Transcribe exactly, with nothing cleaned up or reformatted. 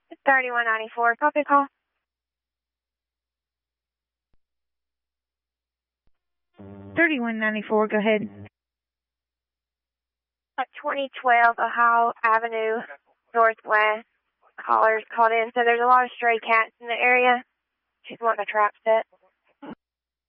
thirty-one ninety-four, copy call. thirty-one ninety-four, go ahead. At twenty twelve Ohio Avenue Northwest, callers called in. So there's a lot of stray cats in the area. She's wanting a trap set.